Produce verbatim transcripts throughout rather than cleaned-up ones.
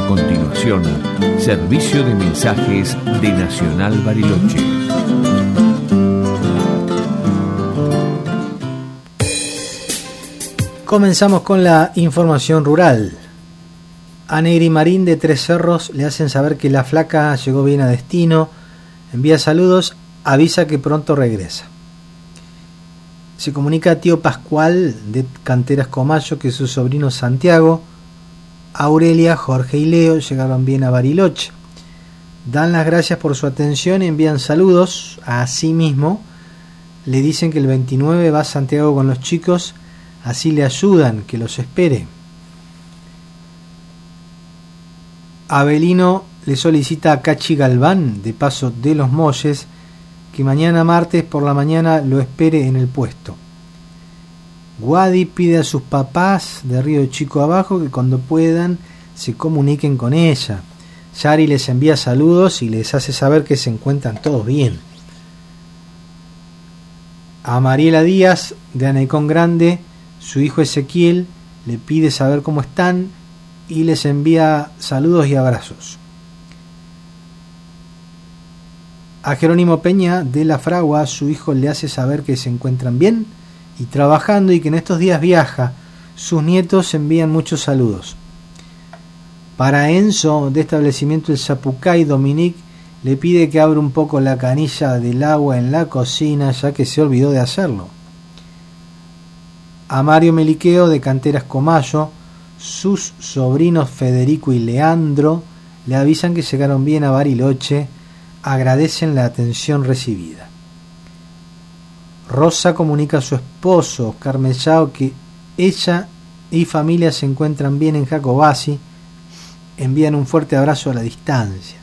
A continuación, servicio de mensajes de Nacional Bariloche. Comenzamos con la información rural. A Negri Marín de Tres Cerros le hacen saber que la flaca llegó bien a destino, envía saludos, avisa que pronto regresa. Se comunica a tío Pascual de Canteras Comayo que su sobrino Santiago, Aurelia, Jorge y Leo llegaron bien a Bariloche. Dan las gracias por su atención y envían saludos. A sí mismo le dicen que el veintinueve va a Santiago con los chicos, así le ayudan, que los espere. Abelino le solicita a Cachi Galván, de Paso de los Molles, que mañana martes por la mañana lo espere en el puesto. Guadi pide a sus papás de Río Chico Abajo que cuando puedan se comuniquen con ella. Yari les envía saludos y les hace saber que se encuentran todos bien. A Mariela Díaz de Anecón Grande, su hijo Ezequiel le pide saber cómo están y les envía saludos y abrazos. A Jerónimo Peña de La Fragua, su hijo le hace saber que se encuentran bien y trabajando y que en estos días viaja. Sus nietos envían muchos saludos. Para Enzo, de establecimiento El Zapucay, Dominique le pide que abra un poco la canilla del agua en la cocina, ya que se olvidó de hacerlo. A Mario Meliqueo de Canteras Comayo, sus sobrinos Federico y Leandro le avisan que llegaron bien a Bariloche, agradecen la atención recibida. Rosa comunica a su esposo, Oscar Mellao, que ella y familia se encuentran bien en Jacobasi, envían un fuerte abrazo a la distancia.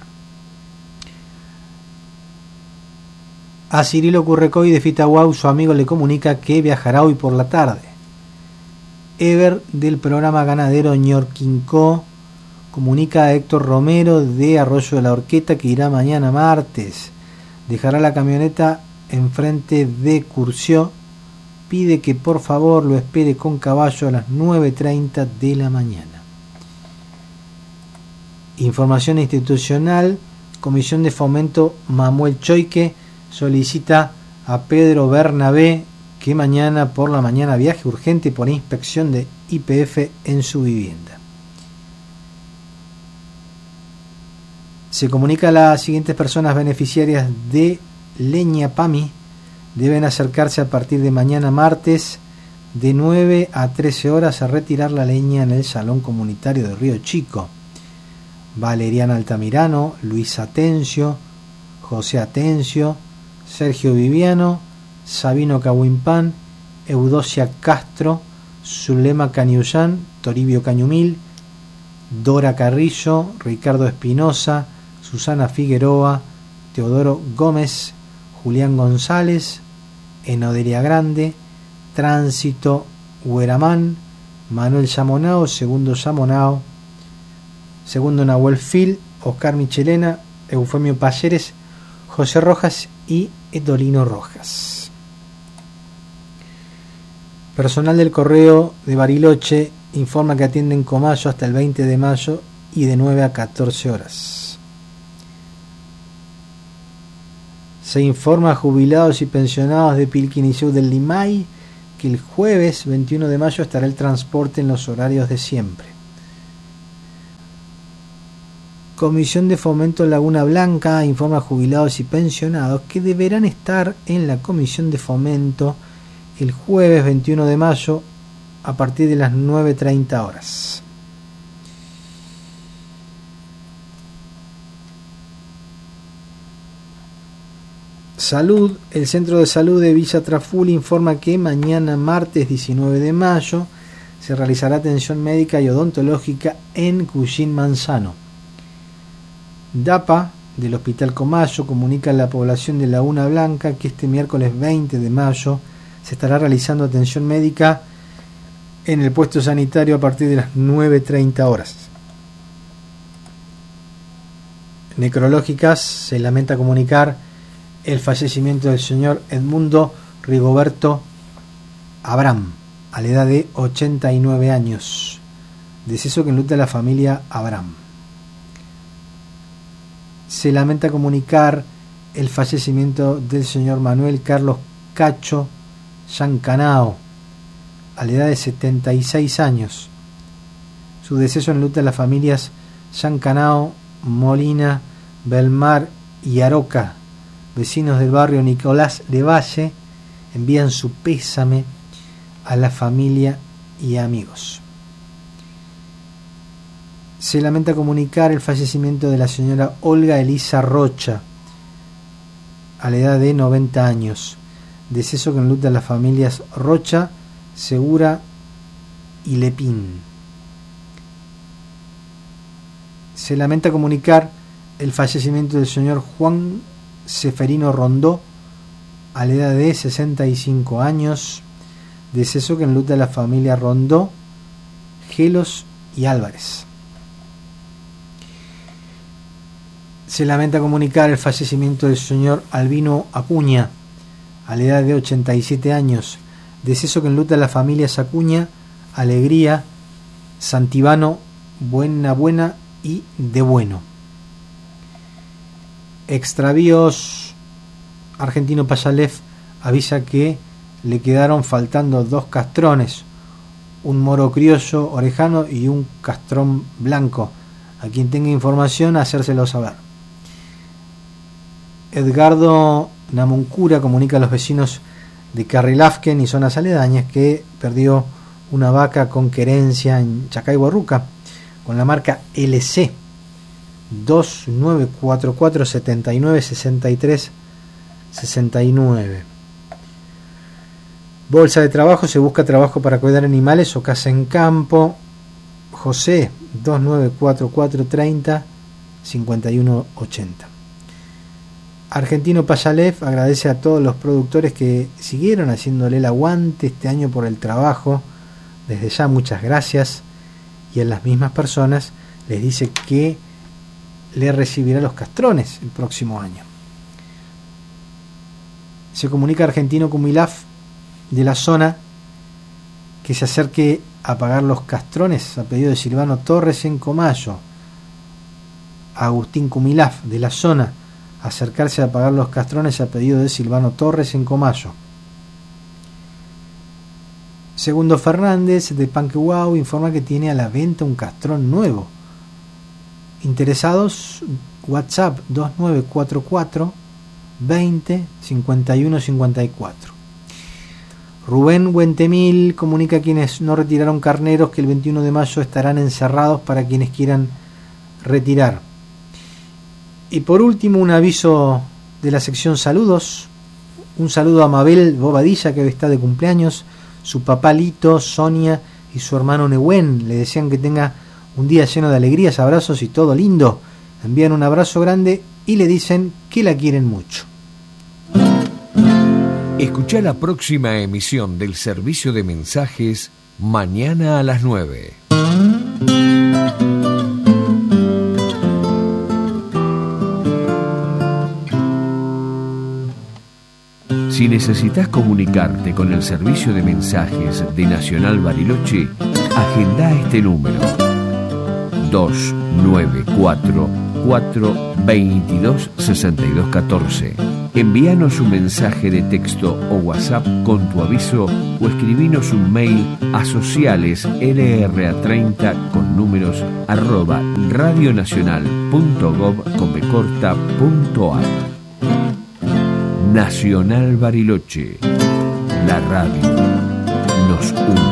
A Cirilo Currecoy de Fitahuau, su amigo le comunica que viajará hoy por la tarde. Ever del programa ganadero Ñorquincó comunica a Héctor Romero de Arroyo de la Horqueta que irá mañana martes. Dejará la camioneta enfrente de Curció. Pide que por favor lo espere con caballo a las nueve treinta de la mañana. Información institucional. Comisión de Fomento Mamuel Choique solicita a Pedro Bernabé que mañana por la mañana viaje urgente por inspección de I P F en su vivienda. Se comunica a las siguientes personas beneficiarias de Leña Pami. Deben acercarse a partir de mañana martes de nueve a trece horas a retirar la leña en el Salón Comunitario de Río Chico. Valeriana Altamirano, Luis Atencio, José Atencio, Sergio Viviano, Sabino Cahuimpán, Eudocia Castro, Zulema Cañullán, Toribio Cañumil, Dora Carrillo, Ricardo Espinosa, Susana Figueroa, Teodoro Gómez, Julián González, Enodelia Grande, Tránsito Hueramán, Manuel Yamonao, Segundo Yamonao, Segundo Nahuel Fil, Oscar Michelena, Eufemio Payeres, José Rojas y Edolino Rojas. Personal del Correo de Bariloche informa que atienden Comayo hasta el veinte de mayo y de nueve a catorce horas. Se informa a jubilados y pensionados de Pilquiniceu del Limay que el jueves veintiuno de mayo estará el transporte en los horarios de siempre. Comisión de Fomento Laguna Blanca informa a jubilados y pensionados que deberán estar en la Comisión de Fomento el jueves veintiuno de mayo a partir de las nueve treinta horas. Salud. El Centro de Salud de Villa Traful informa que mañana martes diecinueve de mayo se realizará atención médica y odontológica en Cuyín Manzano. DAPA del Hospital Comayo comunica a la población de Laguna Blanca que este miércoles veinte de mayo se estará realizando atención médica en el puesto sanitario a partir de las nueve treinta horas. Necrológicas, se lamenta comunicar el fallecimiento del señor Edmundo Rigoberto Abraham, a la edad de ochenta y nueve años, deceso que enluta a la familia Abraham. Se lamenta comunicar el fallecimiento del señor Manuel Carlos Cacho Yancanao, a la edad de setenta y seis años. Su deceso enluta a las familias Yancanao, Molina, Belmar y Aroca. Vecinos del barrio Nicolás de Valle envían su pésame a la familia y amigos. Se lamenta comunicar el fallecimiento de la señora Olga Elisa Rocha, a la edad de noventa años. Deceso que enluta a las familias Rocha, Segura y Lepín. Se lamenta comunicar el fallecimiento del señor Juan Seferino Rondó, a la edad de sesenta y cinco años. Deceso que enluta a la familia Rondó, Gelos y Álvarez. Se lamenta comunicar el fallecimiento del señor Albino Acuña, a la edad de ochenta y siete años. Deceso que enluta a las familias Acuña, Alegría, Santibano, Buena Buena y De Bueno. Extravíos. Argentino Payalef avisa que le quedaron faltando dos castrones, un moro criollo orejano y un castrón blanco. A quien tenga información, hacérselo saber. Edgardo Namuncura comunica a los vecinos de Carrilafken y zonas aledañas que perdió una vaca con querencia en Chacaihuarruca con la marca L C dos nueve cuatro cuatro siete nueve seis tres seis nueve. Bolsa de trabajo. Se busca trabajo para cuidar animales o casa en campo. José dos nueve cuatro cuatro treinta cincuenta y uno ochenta. Argentino Payalef agradece a todos los productores que siguieron haciéndole el aguante este año por el trabajo. Desde ya muchas gracias, y a las mismas personas les dice que le recibirá los castrones el próximo año. Se comunica Argentino Cumilaf de la zona que se acerque a pagar los castrones a pedido de Silvano Torres en Comayo. Agustín Cumilaf de la zona, acercarse a pagar los castrones a pedido de Silvano Torres en Comayo. Segundo Fernández de Panquehuau informa que tiene a la venta un castrón nuevo. Interesados, WhatsApp dos nueve cuatro cuatro veinte cincuenta y uno cincuenta y cuatro. Rubén Huentemil comunica a quienes no retiraron carneros que el veintiuno de mayo estarán encerrados para quienes quieran retirar. Y por último, un aviso de la sección saludos. Un saludo a Mabel Bobadilla, que hoy está de cumpleaños. Su papá Lito, Sonia y su hermano Nehuen le desean que tenga un día lleno de alegrías, abrazos y todo lindo. Envían un abrazo grande y le dicen que la quieren mucho. Escuchá la próxima emisión del servicio de mensajes mañana a las nueve. Si necesitas comunicarte con el servicio de mensajes de Nacional Bariloche, agenda este número: dos nueve cuatro cuatro veintidós sesenta y dos catorce. Envíanos un mensaje de texto o WhatsApp con tu aviso o escribinos un mail a sociales l r a treinta con números arroba radionacional.gov.ar. Nacional Bariloche, la radio nos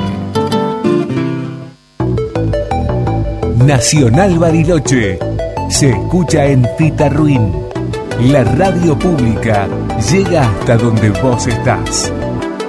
une. Nacional Bariloche se escucha en Fitarruin. La radio pública llega hasta donde vos estás.